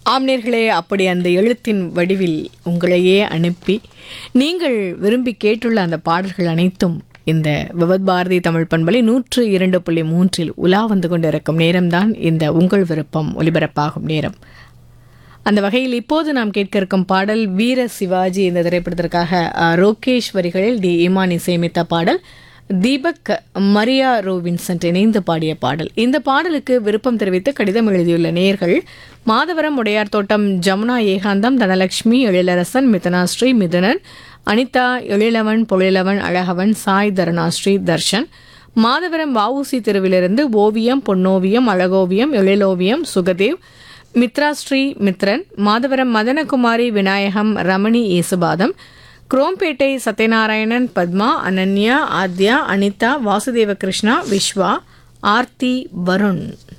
ஆம்நேர்களே, அப்படி அந்த எழுத்தின் வடிவில் உங்களையே அனுப்பி நீங்கள் விரும்பி கேட்டுள்ள அந்த பாடல்கள் அனைத்தும் இந்த விவத் பாரதி தமிழ் பண்பலை 102.3 உலா வந்து கொண்டிருக்கும் நேரம்தான் இந்த உங்கள் விருப்பம் ஒலிபரப்பாகும் நேரம். அந்த வகையில் இப்போது நாம் கேட்க இருக்கும் பாடல் வீர சிவாஜி இந்த திரைப்படத்திற்காக ரோகேஷ் வரிகளில் டி இமான் இசையமைத்த பாடல். தீபக் மரியா ரோவின்சென்ட் இணைந்து பாடிய பாடல். இந்த பாடலுக்கு விருப்பம் தெரிவித்து கடிதம் எழுதியுள்ள நேயர்கள் மாதவரம் உடையார் தோட்டம் ஜமுனா ஏகாந்தம், தனலட்சுமி, எழிலரசன், மிதனாஸ்ரீ, மிதுனன், அனிதா, எழிலவன், பொழிலவன், அழகவன், சாய், தருணாஸ்ரீ, தர்ஷன். மாதவரம் வஉசி தெருவிலிருந்து ஓவியம், பொன்னோவியம், அழகோவியம், எழிலோவியம், சுகதேவ், மித்ராஸ்ரீ, மித்ரன். மாதவரம் மதனகுமாரி, விநாயகம், ரமணி, ஏசுபாதம். குரோம்பேட்டை சத்யநாராயணன், பத்மா, அனன்யா, ஆத்யா, அனிதா, வாசுதேவ கிருஷ்ணா, விஸ்வா, ஆர்த்தி, வருண்.